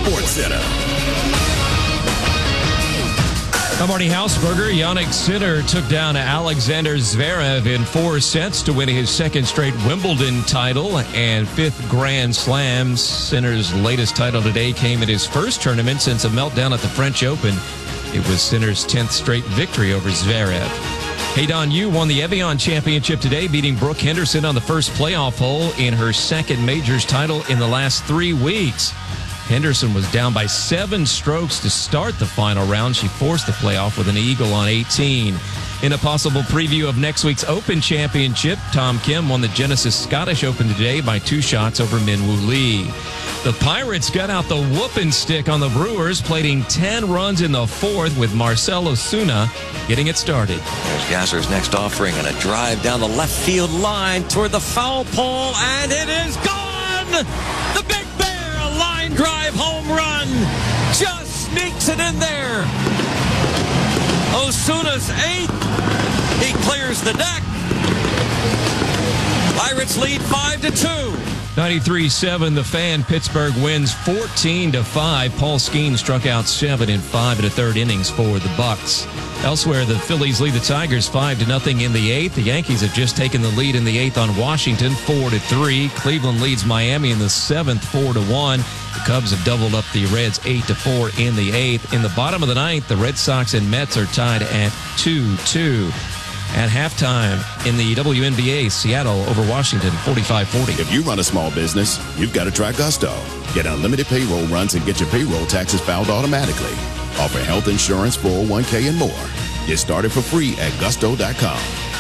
Sports Center. I'm Arnie Hausberger. Jannik Sinner took down Alexander Zverev in 4 sets to win his second straight Wimbledon title and 5th Grand Slam. Sinner's latest title today came in his first tournament since a meltdown at the French Open. It was Sinner's 10th straight victory over Zverev. Haydon Yu won the Evian Championship today, beating Brooke Henderson on the first playoff hole in her second majors title in the last 3 weeks. Henderson was down by 7 strokes to start the final round. She forced the playoff with an eagle on 18. In a possible preview of next week's Open Championship, Tom Kim won the Genesis Scottish Open today by 2 shots over Min Woo Lee. The Pirates got out the whooping stick on the Brewers, plating 10 runs in the 4th with Marcell Ozuna getting it started. There's Gassner's next offering and a drive down the left field line toward the foul pole, and it is gone! The Big Bear, a line drive home run, just sneaks it in there. Ozuna's 8th. He clears the deck. Pirates lead 5-2. 93-7, the Fan. Pittsburgh wins 14-5. Paul Skeens struck out 7 in 5 1/3 innings for the Bucks. Elsewhere, the Phillies lead the Tigers 5-0 in the 8th. The Yankees have just taken the lead in the 8th on Washington 4-3. Cleveland leads Miami in the 7th 4-1. The Cubs have doubled up the Reds 8-4 in the 8th. In the bottom of the 9th, the Red Sox and Mets are tied at 2-2. At halftime in the WNBA, Seattle over Washington 45-40. If you run a small business, you've got to try Gusto. Get unlimited payroll runs and get your payroll taxes filed automatically. Offer health insurance, 401k, and more. Get started for free at gusto.com.